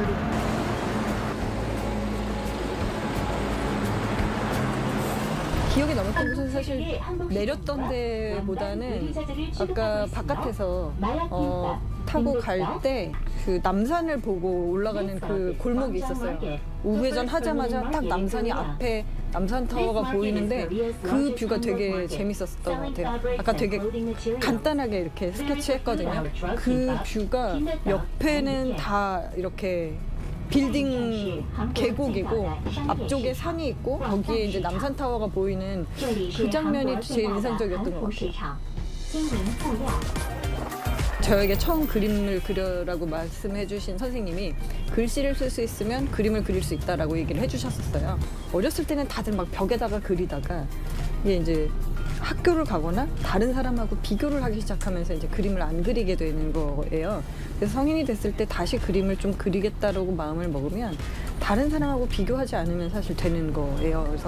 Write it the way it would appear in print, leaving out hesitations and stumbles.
기억에 남았던 곳은 사실 내렸던 데보다는 아까 바깥에서 타고 갈 때 그 남산을 보고 올라가는 그 골목이 있었어요. 우회전 하자마자 딱 남산이 앞에 남산타워가 보이는데 그 뷰가 되게 재밌었던 것 같아요. 아까 되게 간단하게 이렇게 스케치했거든요. 그 뷰가 옆에는 다 이렇게 빌딩 계곡이고 앞쪽에 산이 있고 거기에 이제 남산타워가 보이는 그 장면이 제일 인상적이었던 것 같아요. 저에게 처음 그림을 그려라고 말씀해 주신 선생님이 글씨를 쓸 수 있으면 그림을 그릴 수 있다라고 얘기를 해주셨었어요. 어렸을 때는 다들 막 벽에다가 그리다가 이게 이제 학교를 가거나 다른 사람하고 비교를 하기 시작하면서 이제 그림을 안 그리게 되는 거예요. 그래서 성인이 됐을 때 다시 그림을 좀 그리겠다라고 마음을 먹으면 다른 사람하고 비교하지 않으면 사실 되는 거예요. 그래서